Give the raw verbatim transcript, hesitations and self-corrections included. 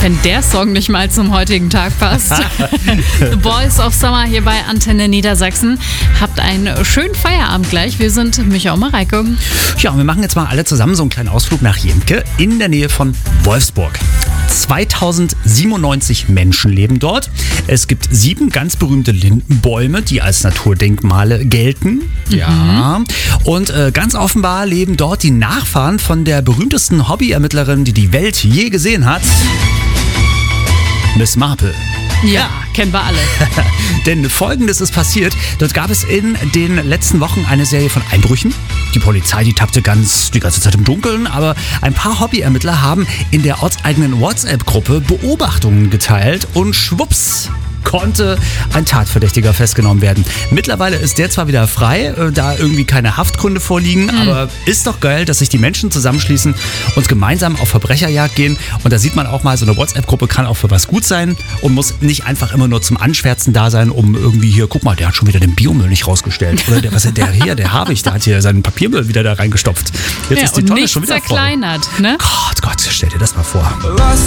Wenn der Song nicht mal zum heutigen Tag passt. The Boys of Summer hier bei Antenne Niedersachsen. Habt einen schönen Feierabend gleich. Wir sind Micha und Mareike. Ja, und wir machen jetzt mal alle zusammen so einen kleinen Ausflug nach Jenke in der Nähe von Wolfsburg. zweitausendsiebenundneunzig Menschen leben dort. Es gibt sieben ganz berühmte Lindenbäume, die als Naturdenkmale gelten. Ja. Und äh, ganz offenbar leben dort die Nachfahren von der berühmtesten Hobbyermittlerin, die die Welt je gesehen hat. Miss Marple. Ja, kennen wir alle. Denn Folgendes ist passiert. Dort gab es in den letzten Wochen eine Serie von Einbrüchen. Die Polizei, die tappte ganz die ganze Zeit im Dunkeln, aber ein paar Hobbyermittler haben in der ortseigenen WhatsApp-Gruppe Beobachtungen geteilt und schwupps konnte ein Tatverdächtiger festgenommen werden. Mittlerweile ist der zwar wieder frei, da irgendwie keine Haftgründe vorliegen, mhm. aber ist doch geil, dass sich die Menschen zusammenschließen und gemeinsam auf Verbrecherjagd gehen. Und da sieht man auch mal, so eine WhatsApp-Gruppe kann auch für was gut sein und muss nicht einfach immer nur zum Anschwärzen da sein, um irgendwie hier, guck mal, der hat schon wieder den Biomüll nicht rausgestellt. Oder der, was ist der hier, der Havig, der hat hier seinen Papiermüll wieder da reingestopft. Jetzt ja, ist die und Tonne nichts schon wieder voll. zerkleinert, ne? Gott, Gott, stell dir das mal vor.